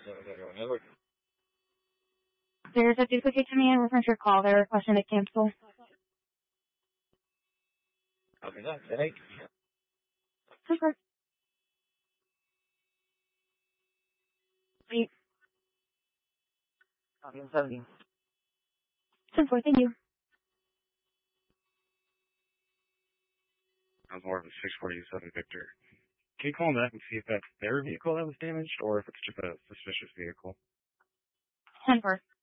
There's a duplicate to me in reference to your call. They're requesting to cancel. Okay, that's it. Super. Wait. Okay, 70. Super, thank you. I was more of a 647 Victor. Can you call that and see if that's their vehicle that was damaged, or if it's just a suspicious vehicle? 10-4.